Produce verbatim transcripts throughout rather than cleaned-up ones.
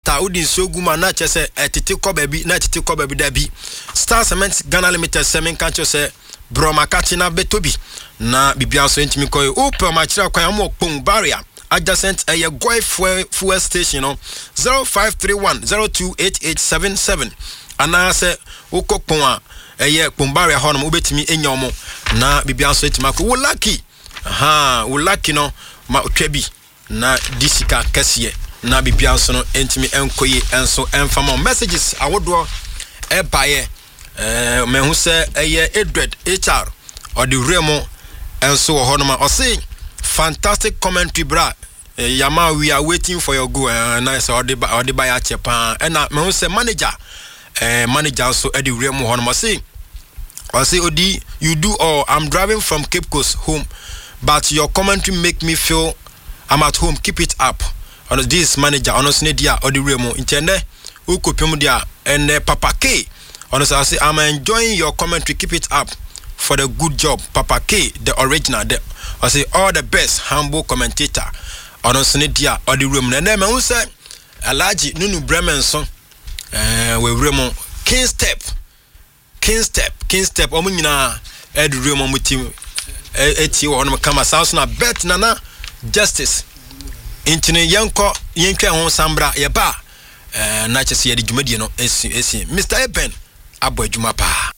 water udin soguma na chese etiti ko baby na etiti ko baby da bi Star Cement Ghana Limited semen kan chese broma katina betobi na bibia so ntimi koy open ma kira kwan am okpon barrier adjacent a uh, Goy fuel, fuel station no zero five three one zero two eight eight seven seven ana se ukokpon a eye kpon barrier ho no ubetimi enyomo na bibia so etima ko wo lucky aha wo lucky no ma otwabi na disika kasiye na bibia so no entimi enkoyi enso enfama messages awodo e baye eh me hu se eye Edward H R or the Remo enso ho no ma o say fantastic commentary bra eh, Yama we are waiting for your go uh, nice or the or the buy chepa and na me hu se manager eh manager so e the Remo ho no ma say I say Odi you do all I'm driving from Cape Coast home but your commentary make me feel I'm at home. Keep it up. On this manager, on us Nedia or the Remo intende Ukopimudia and uh, Papa K. On us I say I'm enjoying your commentary. Keep it up for the good job, Papa K, the original. The, I say all the best humble commentator. On us Nedia or the Remo. And then I say Alaji Nunu Bremen song. Uh, we Remo King Step, King Step, King Step. Omina Ed Remo mutim eti wa ono kama sauce na bet nana. Justice intine yanko yenkwa ho sambra ye ba eh na chese ye djumadi no esi esi Mister Eben abo adwuma pa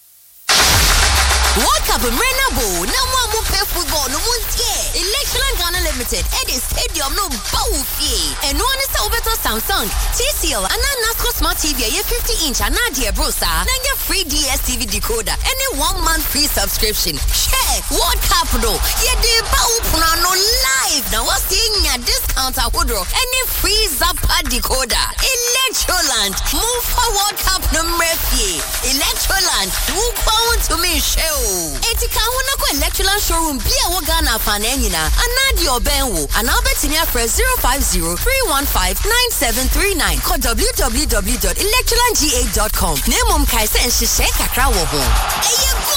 World Cup Renabo na mo mo play football no muntie Electron Ghana Limited Edi Stadium no bawfie eno ani sa obeto Samsung T C L ana Nasco Smart T V ye fifty inch ana de brosa na get free D S T V decoder any one month free subscription share World Cup no ye de bawpuna no live na what's in your discount akodro any free Zappa decoder Electroland move for World Cup no mrefie Electroland move bound to me show Etika hona ko Electroland showroom bia wo Ghana fan enyina anadi obenwo anabetini afre zero five zero three one five nine seven three nine call w w w dot electroland g eight dot com Nemom kai se nhye kakra wo ho Eye